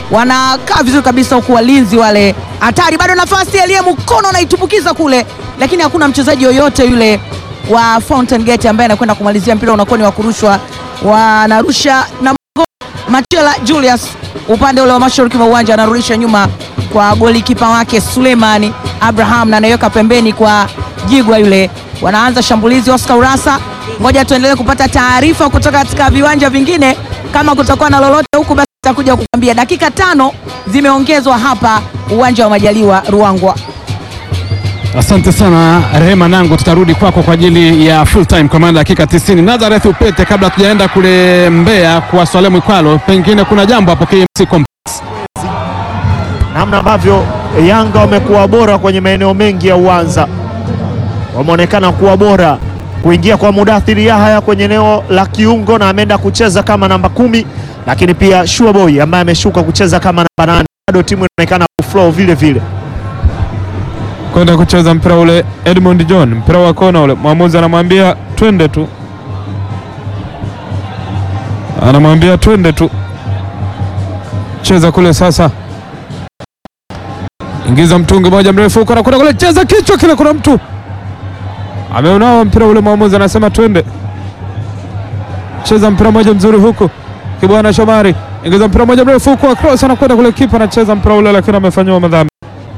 wanakaa vizuri kabisa, huku walinzi wale hatari. Bado nafasi Elie Mukono anaitumbukiza kule, lakini hakuna mchezaji yoyote yule wa Fountain Gate ambaye anakwenda kumalizia mpira. Unakuwa ni wa kurushwa, wanarusha na Machela Julius upande ule wa mashariki mwa uwanja, anarudisha nyuma kwa golikipa wake Suleiman Abraham na anaiweka pembeni kwa Jigwa yule. Wanaanza shambulizi Oscar Urasa. Ngoja tuendelee kupata taarifa kutoka katika viwanja vingine, kama kutakuwa na lolote huku basi tutakuja kukuambia. Dakika 5 zimeongezwa hapa uwanja wa Majaliwa Ruangwa. Asante sana Rehema Nangu, tutarudi kwako kwa ajili ya full time kwa maana dakika 90. Nazareth Upete, kabla tujaenda kule Mbeya kwa Swale Mkwalo, pengine kuna jambo hapo KMC Complex. Namna ambavyo Yanga wamekuwa bora kwenye maeneo mengi ya uwanja, wameonekana kuwa bora kuingia kwa Mudathiri Yahya kwenye eneo la kiungo na ameenda kucheza kama namba 10, lakini pia Shua Boy ambaye ameshuka kucheza kama namba 8. Bado timu inaonekana flow vile vile kwenda kucheza mpira ule. Edmund John, mpira wa kona ule, mwamuzi anamwambia twende tu, anamwambia twende tu, cheza kule sasa, ingiza mtungi moja mrefu kuna kule, cheza kichwa kile, kuna mtu ameunao mpira ule, mwamuzi anasema twende, cheza mpira moja mzuri huku. Kibwana Shomari, ingiza mpira moja mrefu kwa cross, anakwenda kule, kipa anacheza mpira ule, lakini amefanywa madhambi.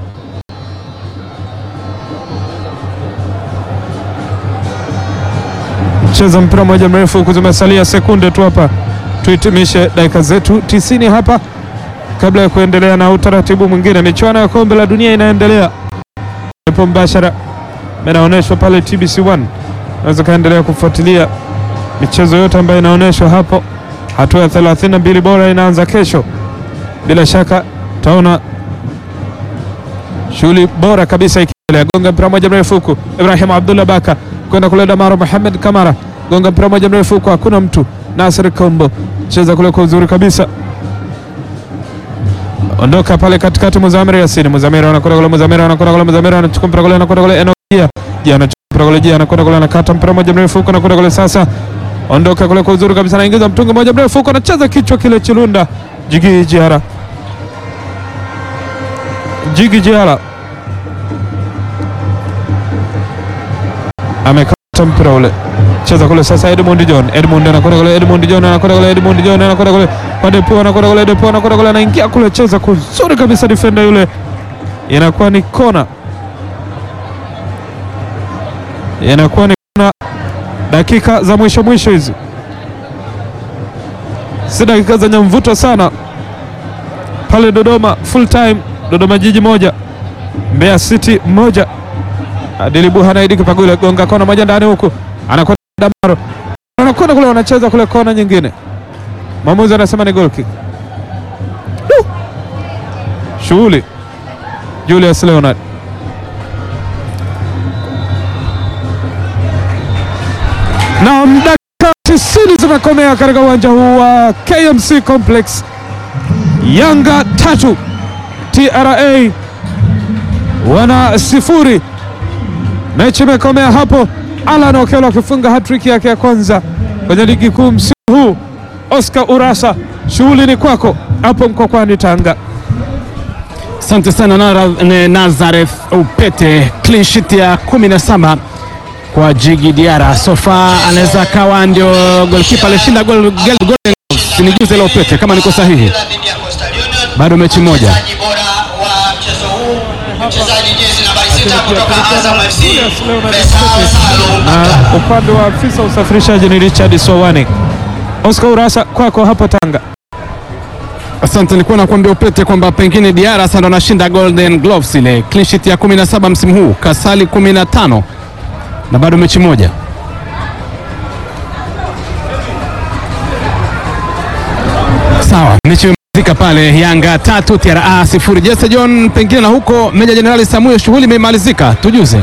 Cheza mpira moja mrefu huku, zimesalia sekunde tu hapa tuhitimishe dakika zetu 90 hapa kabla ya kuendelea na utaratibu mwingine. Michuano ya kombe la dunia inaendelea hapo mbashara, inaonyeshwa pale TBC1. Unaweza kaendelea kufuatilia michezo yote ambayo inaonyeshwa hapo. Hatua ya 32 bora inaanza kesho. Bila shaka taona shughuli bora kabisa ikiendelea. Gonga mpira moja mrefu huku, Ibrahim Abdullah Baka kwenda kule, Damaro Mohamed Kamara, gonga mpira moja mrefu huku, hakuna mtu. Nasir Kombo cheza kule kwa uzuri kabisa, ondoka pale katikati. Muzamir Yasin, Muzamir anakwenda kule, Muzamir anakwenda kule, Muzamir anachukua mpira kule, anakwenda kule, Enokia anachukua mpira kule, anakwenda kule, anakata mpira moja mrefu huku, anakwenda kule sasa, ondoka kule kwa uzuri kabisa, anaingiza mtungi moja mrefu huku, anacheza kichwa kile, Chilunda Jigi Jiara, Jigi Jiara amekata mpira ule, cheza kule sasa, Edmund John, Edmund anakwenda kule, Edmund John anakwenda kule, Edmund John anakwenda kule kwa Depo, anakwenda kule, Depo anakwenda kule, anaingia kule, cheza kuzuri kabisa, defender yule, inakuwa ni kona, inakuwa ni kona. Dakika za mwisho mwisho hizi, si dakika zenye mvuto sana pale Dodoma. Full time Dodoma Jiji 1 Mbeya City 1. Adili Buhana Idi Kipagule, gonga kona moja ndani huku, anakwenda Damaro, anakwenda kule, wanacheza kule kona nyingine, mwamuzi anasema ni goal kick. Shughuli Julius Leonard, na dakika 90 zimekomea katika uwanja huu wa KMC Complex. Yanga 3 TRA wana 0. Mechi imekomea hapo. Alan Okello akifunga hat-trick yake ya kwanza kwenye ligi kuu msimu huu. Oscar Urasa, shughuli ni kwako hapo Mkokwani Tanga. Asante sana Nazareth Upete, clean sheet ya 17 kwa Jigi Diara. Sofa anaweza kawa ndio goalkeeper alishinda goal sinijuze la Upete kama niko sahihi. Bado mechi moja. Na upande wa afisa usafirishaji ni Richard Sowani. Oscar Urasa, kwako hapo Tanga. Asante, nilikuwa nakwambia Upete kwamba pengine Diara sasa ndo anashinda Golden Gloves ile. Clean sheet ya 17 msimu huu, Kasali 15 na bado mechi moja. Sawa, mechi imefika pale. Yanga 3 TRA 0. Jesse John, pengine na huko Meja Jenerali Samuel, shughuli imemalizika, tujuze.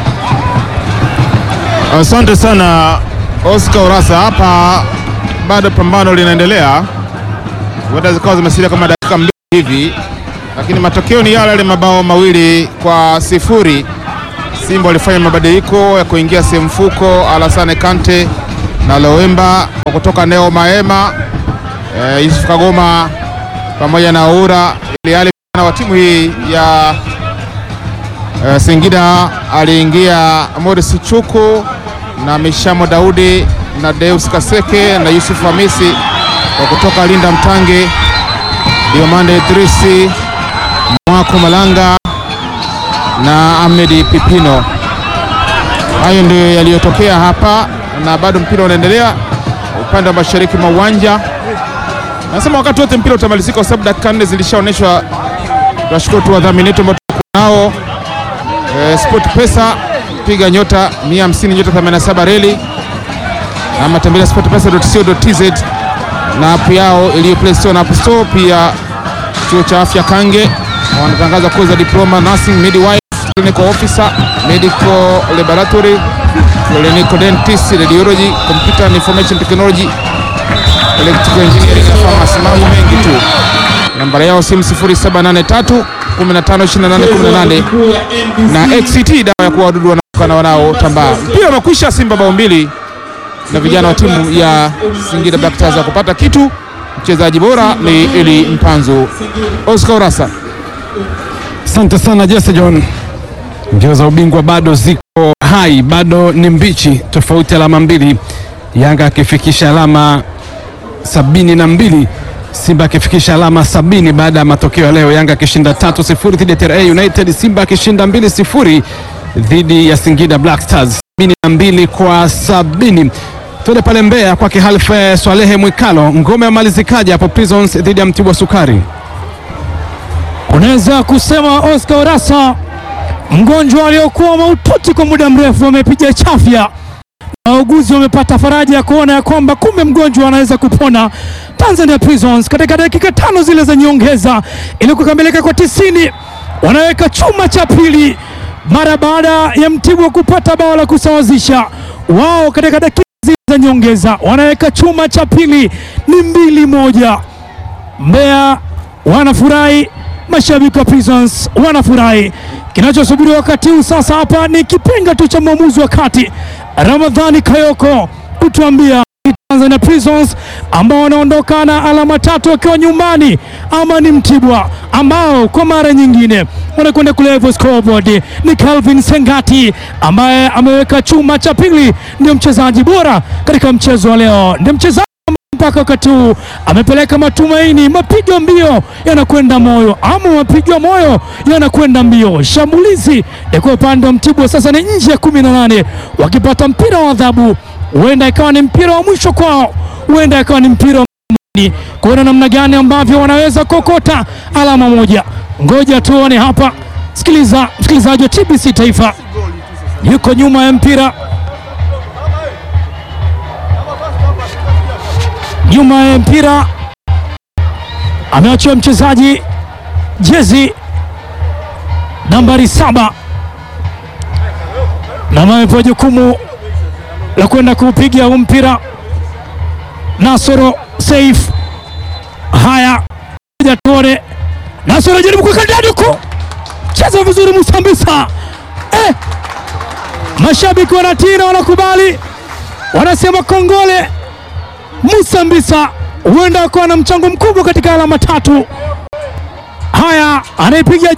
Asante sana Oscar Urasa. Hapa bado pambano linaendelea, huenda zikawa zimesalia kama dakika 2 hivi, lakini matokeo ni yale mabao 2-0. Simba walifanya mabadiliko ya kuingia Semfuko, Alassane Kante na Lowemba, kutoka Neo Maema, Yusuf Kagoma pamoja na Oura, ili hali wa timu hii ya Singida aliingia Morris Chuku na Mishamo Daudi na Deus Kaseke na Yusuf Hamisi, kwa kutoka Linda Mtange, Diomande Idrisi, Mwako Malanga na Ahmed Pipino. Hayo ndio yaliyotokea hapa, na bado mpira unaendelea upande wa mashariki mwa uwanja. Nasema wakati wote mpira utamalizika kwa sababu dakika 4 zilishaonyeshwa. Tunashukuru tu wadhamini wetu ambao tuko nao, Sport Pesa, piga nyota 150 nyota 87 reli, ama tembelea sportpesa.co.tz na app yao iliyo Play Store na App Store. Pia chuo cha afya Kange wanatangaza kozi za diploma nursing, midwife, clinical officer, medical laboratory, clinical dentist, radiology, computer and information technology, electrical engineering na pharmacy, mambo mengi tu. Nambari yao simu 0783 152818 na XCT, dawa ya kuua wadudu wanaokana wanao tambaa. Pia wamekwisha Simba bao 2 na vijana wa timu ya Singida Black Stars kupata kitu. Mchezaji bora ni Eli Mpanzu. Oscar Urasa. Asante sana Jesse John. Mbio za ubingwa bado ziko hai, bado ni mbichi, tofauti alama 2. Yanga akifikisha alama 72, Simba akifikisha alama 70 baada ya matokeo leo. Yanga akishinda 3-0 dhidi ya TRA United, Simba akishinda 2-0 dhidi ya Singida Black Stars, 72-70. Tuende pale Mbeya kwa Halfe Swalehe Mwikalo. Ngome ya malizikaji hapo Prisons dhidi ya Mtibwa Sukari. Unaweza kusema Oscar Urasa, mgonjwa aliyokuwa mahututi kwa muda mrefu amepiga chafya. Wauguzi wamepata faraja ya kuona ya kwamba kumbe mgonjwa anaweza kupona. Tanzania Prisons katika dakika 5 zile za nyongeza ili kukamilika kwa 90 wanaweka chuma cha pili mara baada ya Mtibwa kupata bao la kusawazisha. Wao katika dakika zile za nyongeza wanaweka chuma cha pili, ni 2-1. Mbeya wanafurahi, mashabiki wa Prisons wanafurahi. Kinachosubiri wakati huu sasa hapa ni kipenga tu cha mwamuzi wa kati Ramadhani Kayoko kutuambia Tanzania Prisons ambao wanaondoka na alama 3 wakiwa nyumbani, ama ni Mtibwa ambao kwa mara nyingine wanakwenda kule scoreboard. Ni Calvin Sengati ambaye ameweka chuma cha pili, ndio mchezaji bora katika mchezo wa leo, ndio mchezaji mpaka wakati huu amepeleka matumaini. Mapigo mbio yanakwenda moyo, ama mapigo moyo yanakwenda mbio. Shambulizi kwa upande wa Mtibwa sasa ni nje ya 18, wakipata mpira wa adhabu. Huenda ikawa ni mpira wa mwisho kwao, huenda ikawa ni mpira wa mwisho, kuona namna gani ambavyo wanaweza kokota alama moja. Ngoja tuone hapa. Sikiliza msikilizaji wa TBC Taifa, yuko nyuma ya mpira, nyuma ya mpira ameachiwa mchezaji jezi nambari 7 na amepewa jukumu la kwenda kupiga mpira. Nasoro Saif. Haya, tuone Nasoro jaribu kuweka ndani huko, cheza vizuri Musambisa. Mashabiki wanatina, wanakubali, wanasema kongole Musambisa, huenda akawa na mchango mkubwa katika alama 3. Haya, anaipiga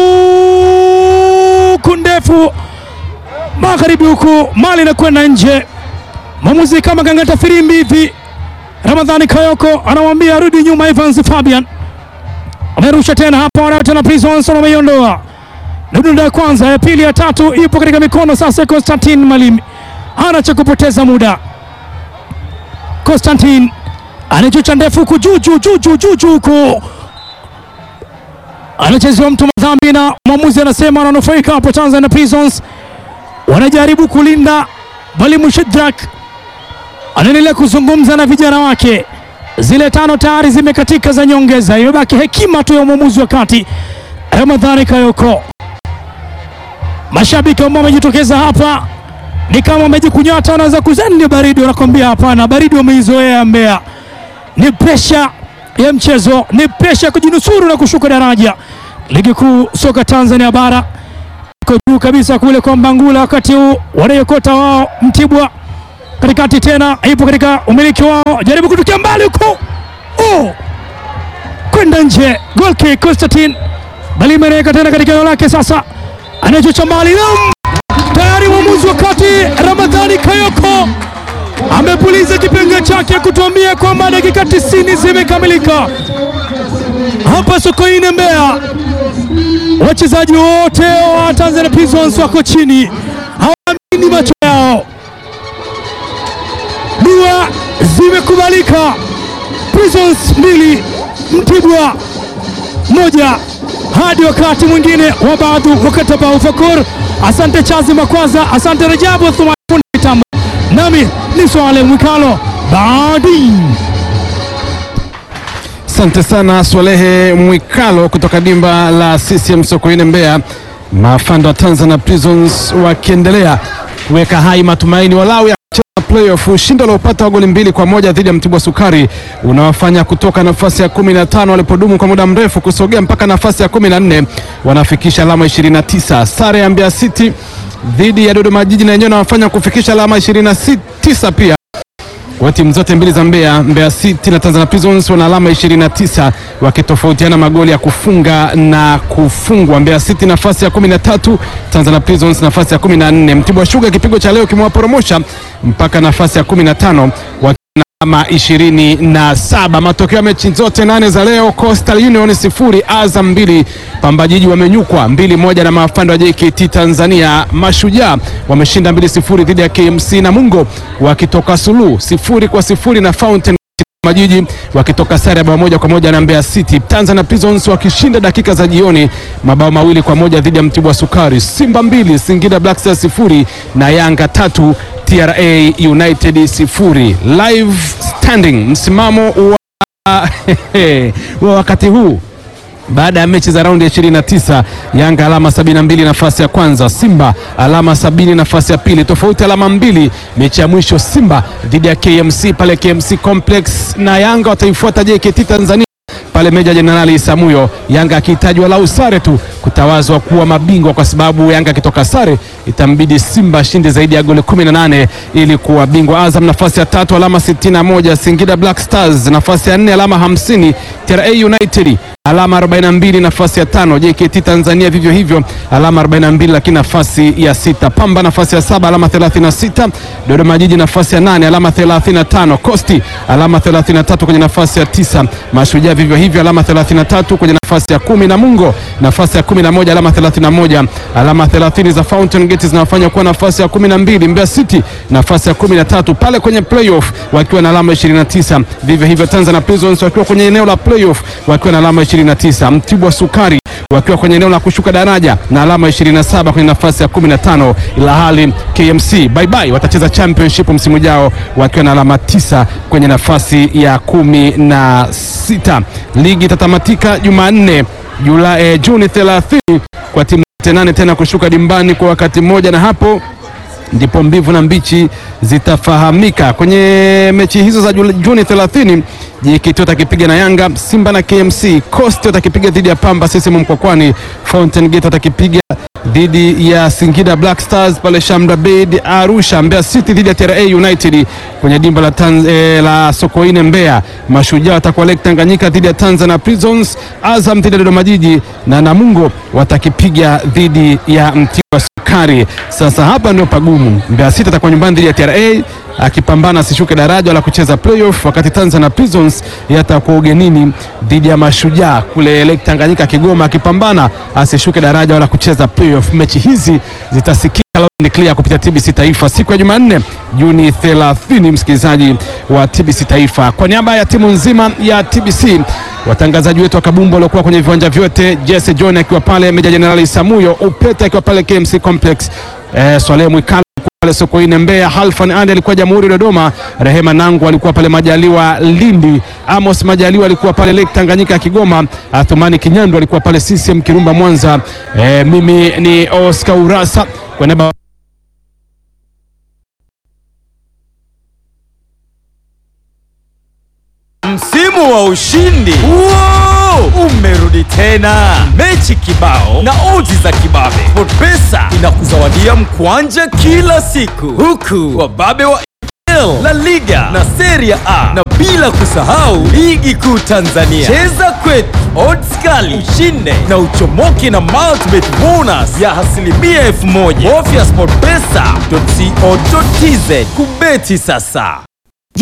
juu kundefu magharibi huku, mali inakwenda nje. Mwamuzi kama gangata firimbi hivi. Ramadhani Kayoko anamwambia rudi nyuma. Evans Fabian amerusha tena hapa, wanatana Prisons wameiondoa. Ndio ya kwanza, ya pili, ya tatu ipo katika mikono sasa Constantine Malimi. Hana cha kupoteza muda. Constantine anachocha ndefu huku juu huku, anachezewa mtu madhambi na mwamuzi anasema ananufaika hapo. Tanzania Prisons wanajaribu kulinda. Mwalimu Shadrack anaendelea kuzungumza na vijana wake. Zile 5 tayari zimekatika za nyongeza, imebaki hekima tu ya mwamuzi wa kati Ramadhani Kayoko. Mashabiki ambao wamejitokeza hapa ni kama wamejikunyata, wanaweza kuzani baridi, wanakwambia hapana, baridi wameizoea Mbeya. Ni presha ya mchezo, ni presha kujinusuru na kushuka daraja. Ligi kuu soka Tanzania bara iko juu kabisa kule kwa Mbangula, wakati huu wanayokota wao Mtibwa katikati tena ipo katika umiliki wao, jaribu kutokea mbali huko, kwenda kwenda nje. Goal kick Constantine Balima anaweka tena katika eneo lake sasa, anachocha mbali tayari. Mwamuzi wakati Ramadhani Kayoko amepuliza kipenga chake kutuambia kwamba dakika 90 zimekamilika hapa Sokoine Mbeya. Wachezaji wote wa Tanzania Prisons wako chini, hawaamini macho yao. Dua zimekubalika, Prisons 2 Mtibwa 1. Hadi wakati mwingine wa baadhi wakataba Ufakur. Asante Chazi Makwaza, asante Rajabu Thumani Tamu, nami ni Swale Mwikalo baadi. Asante sana Swalehe Mwikalo kutoka dimba la CCM Sokoine Mbeya. Mafando wa Tanzania Prisons wakiendelea kuweka hai matumaini walau ya playoff. Ushindi uliopata wa goli 2-1 dhidi ya Mtibwa Sukari unawafanya kutoka nafasi ya 15 walipodumu kwa muda mrefu kusogea mpaka nafasi ya 14, wanafikisha alama 29. Sare ya Mbeya City dhidi ya Dodoma Jiji na yenyewe inawafanya kufikisha alama 29 pia. Kwa timu zote mbili za Mbeya City na Tanzania Prisons wana alama 29 wakitofautiana magoli ya kufunga na kufungwa. Mbeya City nafasi ya 13, Tanzania Prisons nafasi ya 14. Mtibwa Sugar kipigo cha leo kimewaporomosha mpaka nafasi ya 15 wakiwa na alama 27. Matokeo ya mechi zote 8 za leo: Coastal Union 0, Azam 2, Pamba Jiji wamenyukwa 2-1 na Mafando wa JKT Tanzania. Mashujaa wameshinda 2-0 dhidi ya KMC, na Mungo wakitoka suluhu 0-0 na Fountain Majiji wakitoka sare ya 1-1 na Mbeya City. Tanzania Prisons wakishinda dakika za jioni 2-1 dhidi ya Mtibwa Sukari. Simba 2, Singida Black Stars 0 na Yanga 3, TRA United 0. Live standing, msimamo wa wakati huu baada ya mechi za raundi ya 29: Yanga alama 72 nafasi ya kwanza, Simba alama 70 nafasi ya pili, tofauti alama 2. Mechi ya mwisho Simba dhidi ya KMC pale KMC Complex, na Yanga wataifuata JKT Tanzania pale Meja Jenerali Isamuyo. Yanga akihitaji walau sare tu kutawazwa kuwa mabingwa, kwa sababu Yanga akitoka sare itambidi Simba shinde zaidi ya goli 18 ili kuwa bingwa. Azam nafasi ya 3 alama 61, Singida Black Stars nafasi ya 4 alama 50, TRA United alama 42 nafasi ya 5, JKT Tanzania vivyo hivyo alama 42 lakini nafasi ya 6, Pamba nafasi ya 7 alama 36, Dodoma Jiji nafasi ya 8 alama 35, Costi alama 33 kwenye nafasi ya 9, Mashujaa vivyo hivyo alama 33 kwenye nafasi ya 10, na Mungo nafasi ya 11 alama 31. Alama 30 za Fountain Gate zinawafanya kuwa nafasi ya 12. Mbeya City nafasi ya 13 pale kwenye playoff wakiwa na alama 29. Vivyo hivyo Tanzania Prisons wakiwa kwenye eneo la playoff wakiwa na alama 29. Mtibwa Sukari wakiwa kwenye eneo la kushuka daraja na alama 27 kwenye nafasi ya 15, ila hali KMC bye bye watacheza championship msimu ujao wakiwa na alama 9 kwenye nafasi ya 16. Ligi itatamatika Jumanne Juni 30 kwa timu 8 tena kushuka dimbani kwa wakati mmoja, na hapo ndipo mbivu na mbichi zitafahamika. Kwenye mechi hizo za Juni 30, JKT watakipiga na Yanga, Simba na KMC, Coast watakipiga dhidi ya Pamba CCM Mkwakwani, Fountain Gate watakipiga dhidi ya Singida Black Stars pale Shamra Bed Arusha, Mbeya City dhidi ya TRA United kwenye dimba la Sokoine Mbeya, Mashujaa watakuwa Lake Tanganyika dhidi ya Tanzania Prisons, Azam dhidi ya Dodoma Jiji na Namungo watakipiga dhidi ya Mtibwa Sukari. Sasa hapa ndio pagumu. Mbeya City atakuwa nyumbani dhidi ya TRA akipambana asishuke daraja wala kucheza playoff, wakati Tanzania Prisons yatakuwa ugenini dhidi ya Mashujaa kule Lake Tanganyika Kigoma akipambana asishuke daraja wala kucheza playoff. Mechi hizi zitasikika loud clear kupitia TBC Taifa siku ya Jumanne Juni 30, msikilizaji wa TBC Taifa. Kwa niaba ya timu nzima ya TBC, watangazaji wetu wa kabumbu waliokuwa kwenye viwanja vyote, Jesse John akiwa pale Meja Jenerali Samuyo, Upete akiwa pale KMC Complex, Swale Mwikalo pale Sokoine Mbeya, Halfan Ande alikuwa Jamhuri Dodoma, Rehema Nangu alikuwa pale Majaliwa Lindi, Amos Majaliwa alikuwa pale Lake Tanganyika Kigoma, Athumani Kinyandu alikuwa pale CCM Kirumba Mwanza. Mimi ni Oscar Urasa kwa niaba. Msimu wa ushindi umerudi tena, mechi kibao na odds za kibabe. SportPesa inakuzawadia mkwanja kila siku, huku wababe wa EPL, La Liga na Serie A, na bila kusahau ligi kuu Tanzania. Cheza kwetu, odds kali, ushinde na uchomoke na multibet bonus ya asilimia 1000. Bofya sportpesa.co.tz kubeti sasa.